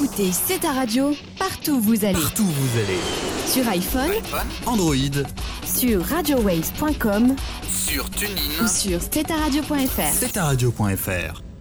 Écoutez C'est ta radio, partout où vous allez. Partout où vous allez. Sur iPhone, Android, sur radiowaves.com sur TuneIn ou sur steta-radio.fr. steta-radio.fr.